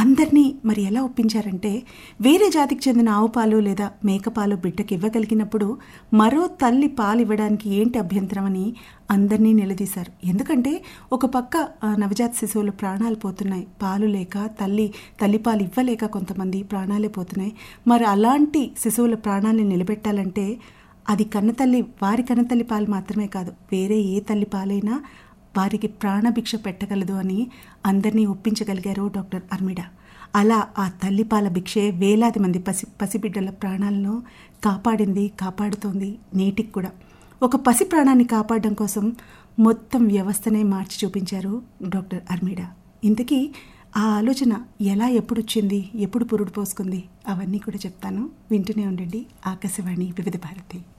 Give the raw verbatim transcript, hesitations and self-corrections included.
అందరినీ మరి ఎలా ఒప్పించారంటే, వేరే జాతికి చెందిన ఆవు పాలు లేదా మేకపాలు బిడ్డకి ఇవ్వగలిగినప్పుడు మరో తల్లి పాలు ఇవ్వడానికి ఏంటి అభ్యంతరం అని అందరినీ నిలదీశారు. ఎందుకంటే ఒక పక్క నవజాత శిశువులు ప్రాణాలు పోతున్నాయి, పాలు లేక, తల్లి తల్లిపాలు ఇవ్వలేక కొంతమంది ప్రాణాలే పోతున్నాయి. మరి అలాంటి శిశువుల ప్రాణాలని నిలబెట్టాలంటే అది కన్నతల్లి, వారి కన్నతల్లి పాలు మాత్రమే కాదు, వేరే ఏ తల్లి పాలైనా వారికి ప్రాణభిక్ష పెట్టగలదు అని అందరినీ ఒప్పించగలిగారు డాక్టర్ అర్మిడా. అలా ఆ తల్లిపాల భిక్షే వేలాది మంది పసి పసిబిడ్డల ప్రాణాలను కాపాడింది, కాపాడుతోంది నేటికి కూడా. ఒక పసి ప్రాణాన్ని కాపాడడం కోసం మొత్తం వ్యవస్థనే మార్చి చూపించారు డాక్టర్ అర్మిడా. ఇంతకీ ఆ ఆలోచన ఎలా, ఎప్పుడు వచ్చింది, ఎప్పుడు పురుడు పోసుకుంది, అవన్నీ కూడా చెప్తాను. వింటూనే ఉండండి ఆకాశవాణి వివిధ భారతి.